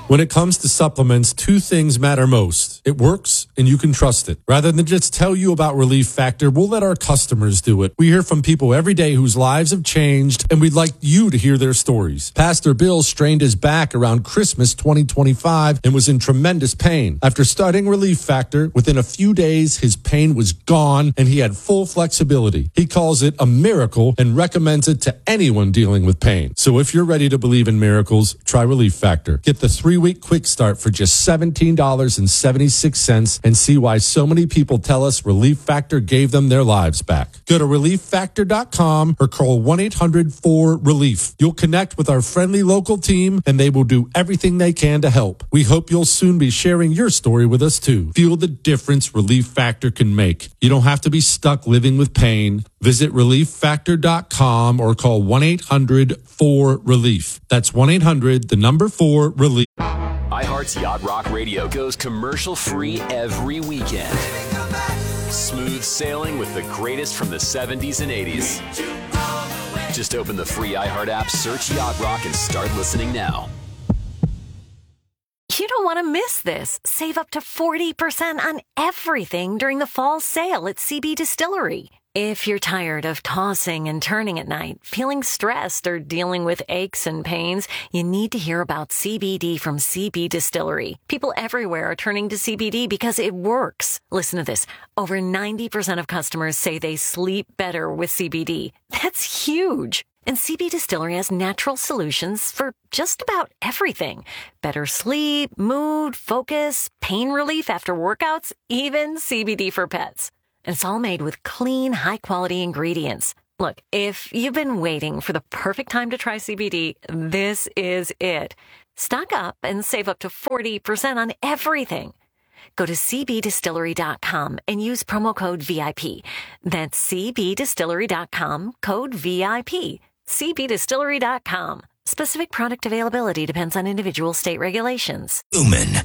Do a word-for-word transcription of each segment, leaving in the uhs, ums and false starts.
When it comes to supplements, two things matter most. It works, and you can trust it. Rather than just tell you about Relief Factor, we'll let our customers do it. We hear from people every day whose lives have changed, and we'd like you to hear their stories. Pastor Bill strained his back around Christmas twenty twenty-five and was in tremendous pain. After starting Relief Factor, within a few days, his pain was gone, and he had full flexibility. He calls it a miracle and recommends it to anyone dealing with pain. So if you're ready to believe in miracles, try Relief Factor. Get the three-week quick start for just seventeen dollars and seventy-six cents and see why so many people tell us Relief Factor gave them their lives back. Go to relief factor dot com or call one eight hundred four relief. You'll connect with our friendly local team, and they will do everything they can to help. We hope you'll soon be sharing your story with us, too. Feel the difference Relief Factor can make. You don't have to be stuck living with pain. Visit relief factor dot com or call one eight hundred four relief. That's one eight hundred, the number four, relief. iHeart's Yacht Rock Radio goes commercial-free every weekend. Smooth sailing with the greatest from the seventies and eighties. Just open the free iHeart app, search Yacht Rock, and start listening now. You don't want to miss this. Save up to forty percent on everything during the fall sale at C B Distillery. If you're tired of tossing and turning at night, feeling stressed, or dealing with aches and pains, you need to hear about C B D from C B Distillery. People everywhere are turning to C B D because it works. Listen to this. Over ninety percent of customers say they sleep better with C B D. That's huge. And C B Distillery has natural solutions for just about everything. Better sleep, mood, focus, pain relief after workouts, even C B D for pets. And it's all made with clean, high-quality ingredients. Look, if you've been waiting for the perfect time to try C B D, this is it. Stock up and save up to forty percent on everything. Go to c b distillery dot com and use promo code V I P. That's c b distillery dot com, code V I P. c b distillery dot com. Specific product availability depends on individual state regulations. Lumen.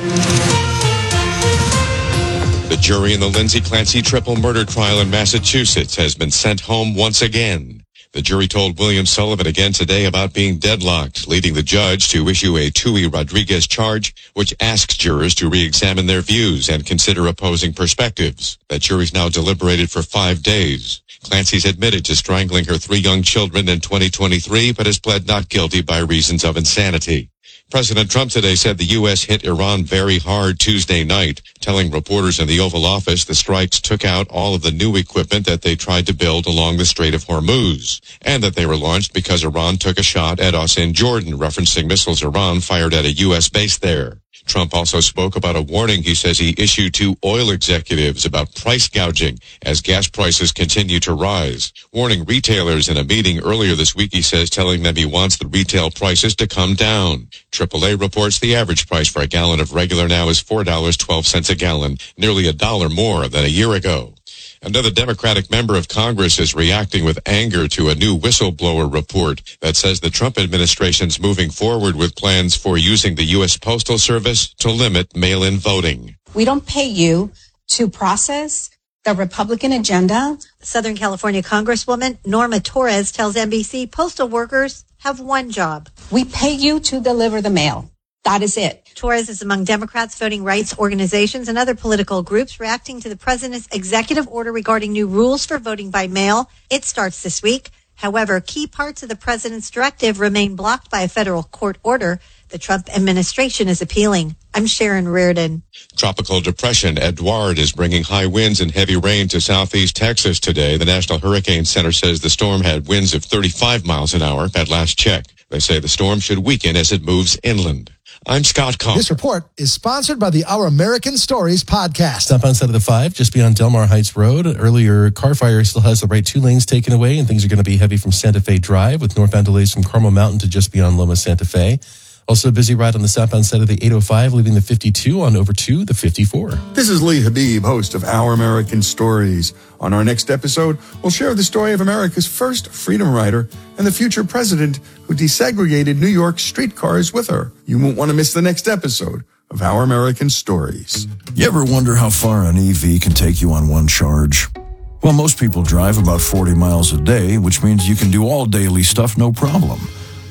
The jury in the Lindsay Clancy triple murder trial in Massachusetts has been sent home once again. The jury told William Sullivan again today about being deadlocked, leading the judge to issue a Tui Rodriguez charge, which asks jurors to re-examine their views and consider opposing perspectives. That jury's now deliberated for five days. Clancy's admitted to strangling her three young children in twenty twenty-three, but has pled not guilty by reasons of insanity. President Trump today said the U S hit Iran very hard Tuesday night, telling reporters in the Oval Office the strikes took out all of the new equipment that they tried to build along the Strait of Hormuz, and that they were launched because Iran took a shot at us in Jordan, referencing missiles Iran fired at a U S base there. Trump also spoke about a warning he says he issued to oil executives about price gouging as gas prices continue to rise. Warning retailers in a meeting earlier this week, he says, telling them he wants the retail prices to come down. triple A reports the average price for a gallon of regular now is four dollars and twelve cents a gallon, nearly a dollar more than a year ago. Another Democratic member of Congress is reacting with anger to a new whistleblower report that says the Trump administration's moving forward with plans for using the U S Postal Service to limit mail-in voting. We don't pay you to process the Republican agenda. Southern California Congresswoman Norma Torres tells N B C postal workers have one job. We pay you to deliver the mail. That is it. Torres is among Democrats, voting rights organizations, and other political groups reacting to the president's executive order regarding new rules for voting by mail. It starts this week. However, key parts of the president's directive remain blocked by a federal court order. The Trump administration is appealing. I'm Sharon Reardon. Tropical depression Edouard is bringing high winds and heavy rain to southeast Texas today. The National Hurricane Center says the storm had winds of thirty-five miles an hour at last check. They say the storm should weaken as it moves inland. I'm Scott Cohn. This report is sponsored by the Our American Stories podcast. Stop on Side of the Five, just beyond Delmar Heights Road. Earlier, car fire still has the right two lanes taken away, and things are going to be heavy from Santa Fe Drive with northbound delays from Carmel Mountain to just beyond Loma Santa Fe. Also a busy ride on the southbound side of the eight oh five, leaving the fifty-two on over to the fifty-four. This is Lee Habib, host of Our American Stories. On our next episode, we'll share the story of America's first freedom rider and the future president who desegregated New York streetcars with her. You won't want to miss the next episode of Our American Stories. You ever wonder how far an E V can take you on one charge? Well, most people drive about forty miles a day, which means you can do all daily stuff no problem.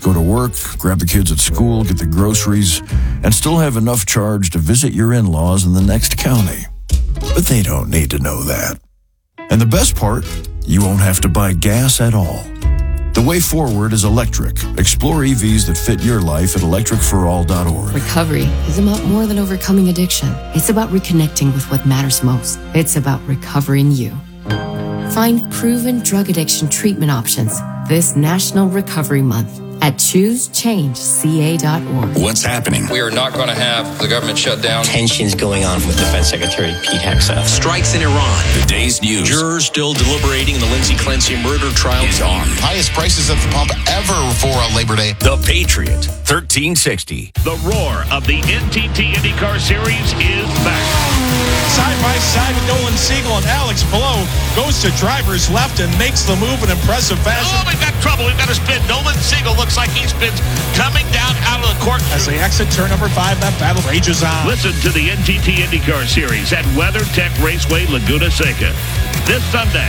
go to work, grab the kids at school, get the groceries, and still have enough charge to visit your in-laws in the next county. But they don't need to know that. And the best part, you won't have to buy gas at all. The way forward is electric. Explore E Vs that fit your life at electric for all dot org. Recovery is about more than overcoming addiction. It's about reconnecting with what matters most. It's about recovering you. Find proven drug addiction treatment options this National Recovery Month at choose change c a dot org. What's happening? We are not going to have the government shut down. Tensions going on with Defense Secretary Pete Hegseth. Strikes in Iran. The day's news. Jurors still deliberating in the Lindsay Clancy murder trial is on. Highest prices at the pump ever for a Labor Day. The Patriot, thirteen sixty. The roar of the N T T IndyCar Series is back. Side by side with Nolan Siegel and Alex Blow goes to driver's left and makes the move in impressive fashion. Oh, we've got trouble. We've got to spin. Nolan Siegel looks like he spins coming down out of the court. As they exit turn number five, that battle rages on. Listen to the N T T IndyCar Series at WeatherTech Raceway, Laguna Seca this Sunday.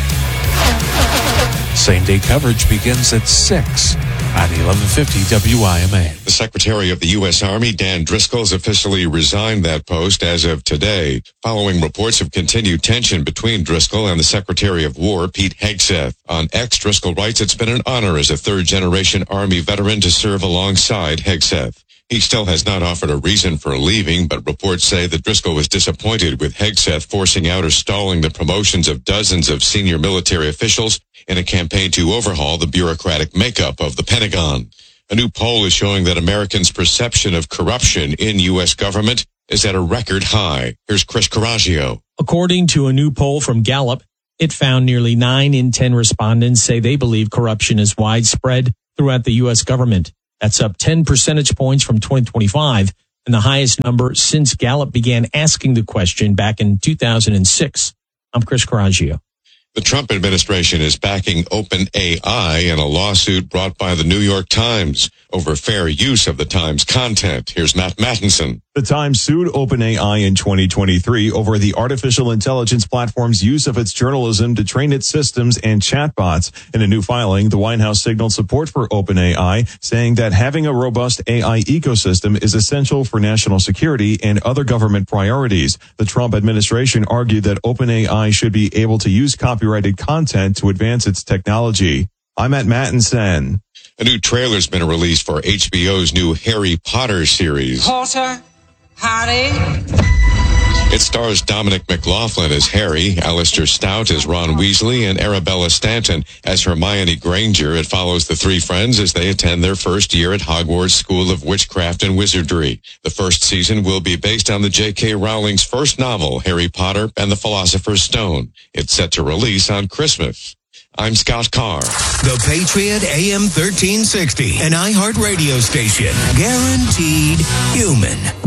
Same-day coverage begins at six on eleven fifty W I M A. The Secretary of the U S. Army, Dan Driscoll, has officially resigned that post as of today, following reports of continued tension between Driscoll and the Secretary of War, Pete Hegseth. On X, Driscoll writes, "It's been an honor as a third-generation Army veteran to serve alongside Hegseth." He still has not offered a reason for leaving, but reports say that Driscoll was disappointed with Hegseth forcing out or stalling the promotions of dozens of senior military officials in a campaign to overhaul the bureaucratic makeup of the Pentagon. A new poll is showing that Americans' perception of corruption in U S government is at a record high. Here's Chris Coraggio. According to a new poll from Gallup, it found nearly nine in ten respondents say they believe corruption is widespread throughout the U S government. That's up ten percentage points from twenty twenty-five and the highest number since Gallup began asking the question back in two thousand six. I'm Chris Coraggio. The Trump administration is backing OpenAI in a lawsuit brought by the New York Times over fair use of the Times content. Here's Matt Mattinson. The Times sued OpenAI in twenty twenty-three over the artificial intelligence platform's use of its journalism to train its systems and chatbots. In a new filing, the White House signaled support for OpenAI, saying that having a robust A I ecosystem is essential for national security and other government priorities. The Trump administration argued that OpenAI should be able to use copyrighted content to advance its technology. I'm at Mattinson. A new trailer's been released for H B O's new Harry Potter series. Potter, Harry. It stars Dominic McLaughlin as Harry, Alistair Stout as Ron Weasley, and Arabella Stanton as Hermione Granger. It follows the three friends as they attend their first year at Hogwarts School of Witchcraft and Wizardry. The first season will be based on the J K. Rowling's first novel, Harry Potter and the Philosopher's Stone. It's set to release on Christmas. I'm Scott Carr. The Patriot A M thirteen sixty, an iHeart radio station. Guaranteed human.